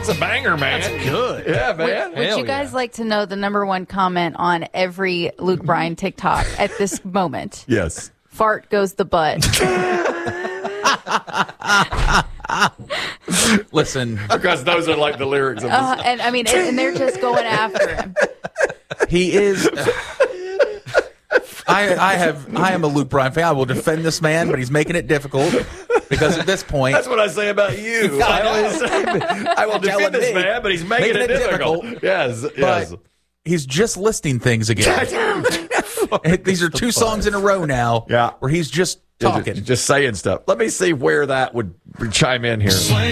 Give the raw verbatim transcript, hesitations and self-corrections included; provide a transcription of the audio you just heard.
That's a banger, man. That's good. Yeah, man. Would you guys yeah. like to know the number one comment on every Luke Bryan TikTok at this moment? Yes. Fart goes the butt. Listen, Because those are like the lyrics of the Uh, and I mean, and, and they're just going after him. he is. I, I have. I am a Luke Bryan fan. I will defend this man, but he's making it difficult because at this point, That's what I say about you. I always say, I will defend Telling this me. man, but he's making, Making it, it difficult. difficult. Yes, yes. but he's just listing things again. These are two songs in a row now. Yeah. where he's just talking. Just, just saying stuff. Let me see where that would chime in here.